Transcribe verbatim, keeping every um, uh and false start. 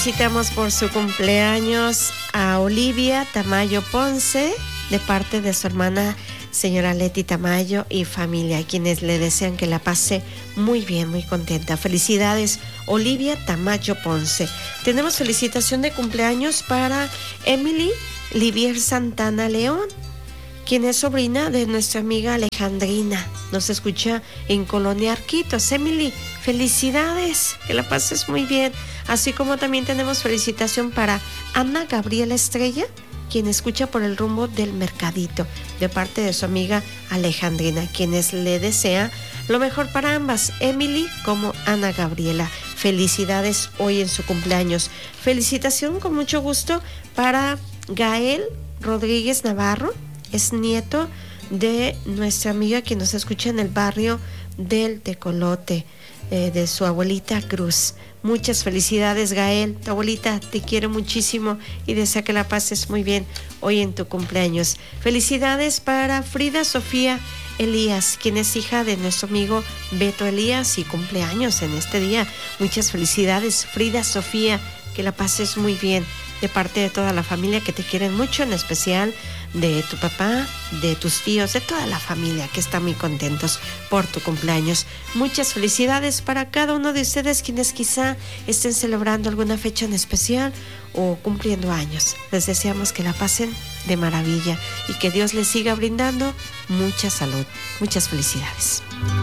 Felicitamos por su cumpleaños a Olivia Tamayo Ponce, de parte de su hermana señora Leti Tamayo y familia, quienes le desean que la pase muy bien, muy contenta. Felicidades, Olivia Tamayo Ponce. Tenemos felicitación de cumpleaños para Emily Livier Santana León, quien es sobrina de nuestra amiga Alejandrina. Nos escucha en Colonia Arquitos. Emily, felicidades, que la pases muy bien. Así como también tenemos felicitación para Ana Gabriela Estrella, quien escucha por el rumbo del Mercadito, de parte de su amiga Alejandrina, quienes le desea lo mejor para ambas, Emily como Ana Gabriela. Felicidades hoy en su cumpleaños. Felicitación con mucho gusto para Gael Rodríguez Navarro, es nieto de nuestra amiga que nos escucha en el barrio del Tecolote, eh, de su abuelita Cruz. Muchas felicidades, Gael. Tu abuelita te quiere muchísimo y desea que la pases muy bien hoy en tu cumpleaños. Felicidades para Frida Sofía Elías, quien es hija de nuestro amigo Beto Elías y cumpleaños en este día. Muchas felicidades, Frida Sofía, que la pases muy bien, de parte de toda la familia que te quieren mucho, en especial de tu papá, de tus tíos, de toda la familia que está muy contentos por tu cumpleaños. Muchas felicidades para cada uno de ustedes quienes quizá estén celebrando alguna fecha en especial o cumpliendo años. Les deseamos que la pasen de maravilla y que Dios les siga brindando mucha salud. Muchas felicidades.